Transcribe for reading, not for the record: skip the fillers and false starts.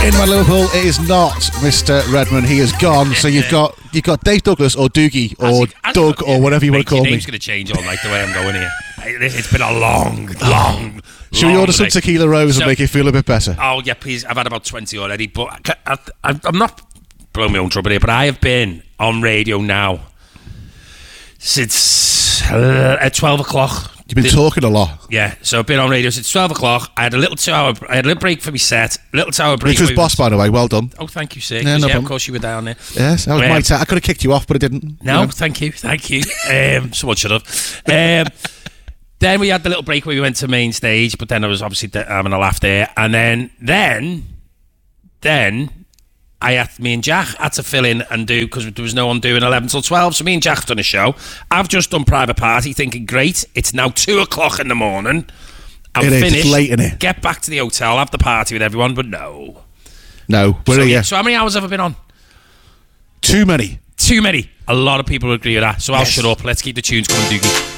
In My Liverpool, it is not Mr. Redman. He is gone. So you've got Dave Douglas or Doogie or Doug or whatever you want to call me. Your name's going to change all night the way I'm going here. It's been a long. Should we order some tequila rose and make you feel a bit better? Oh yeah, please. I've had about 20 already, but I'm not blowing my own trouble here. But I have been on radio now since at 12 o'clock. You've been talking a lot. Yeah, so I've been on radio since 12 o'clock. I had a little 2-hour. I had a little break for my set. Little 2-hour break. Which was Boss, by the way. Well done. Oh, thank you, sir. Yeah, no of course you were down there. Yes, that was my set. I could have kicked you off, but I didn't. No, thank you. Someone should have. Then we had the little break where we went to main stage, but then I was obviously having a laugh there, and then me and Jack had to fill in and do, because there was no one doing 11 till 12, so me and Jack have done a show. I've just done Private Party, thinking, great, it's now 2 o'clock in the morning. I'm finished. It's late, innit? Get back to the hotel, have the party with everyone, but no. No, where are you? So how many hours have I been on? Too many. A lot of people agree with that, so I'll shut up. Let's keep the tunes coming, Doogie.